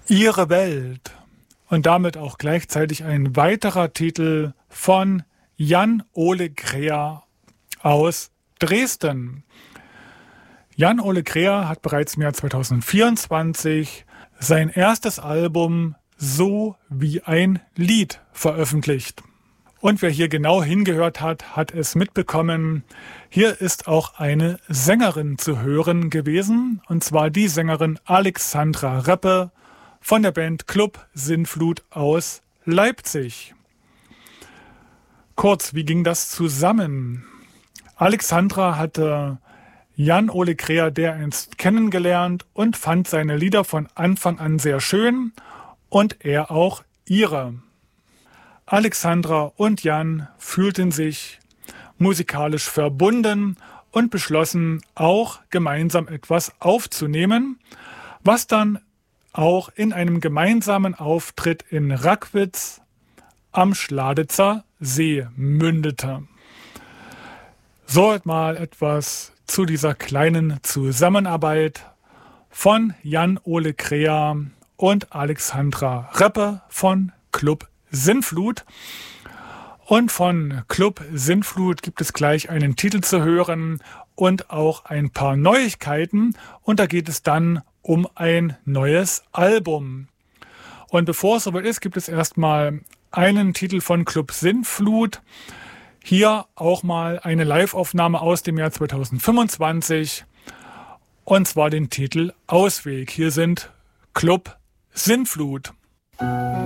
Ihre Welt. Und damit auch gleichzeitig ein weiterer Titel von Jan-Ole Kräher aus Dresden. Jan-Ole Kräher hat bereits im Jahr 2024 sein erstes Album So wie ein Lied veröffentlicht. Und wer hier genau hingehört hat, hat es mitbekommen. Hier ist auch eine Sängerin zu hören gewesen, und zwar die Sängerin Alexandra Reppe von der Band Club Sintflut aus Leipzig. Kurz, wie ging das zusammen? Alexandra hatte Jan-Ole Kräher dereinst kennengelernt und fand seine Lieder von Anfang an sehr schön und er auch ihre. Alexandra und Jan fühlten sich musikalisch verbunden und beschlossen auch gemeinsam etwas aufzunehmen, was dann auch in einem gemeinsamen Auftritt in Rackwitz am Schladitzer See mündete. So mal etwas zu dieser kleinen Zusammenarbeit von Jan-Ole Kräher und Alexandra Reppe von Club Sintflut. Und von Club Sintflut gibt es gleich einen Titel zu hören und auch ein paar Neuigkeiten. Und da geht es dann um ein neues Album. Und bevor es soweit ist, gibt es erstmal einen Titel von Club Sintflut. Hier auch mal eine Live-Aufnahme aus dem Jahr 2025. Und zwar den Titel Ausweg. Hier sind Club Sintflut.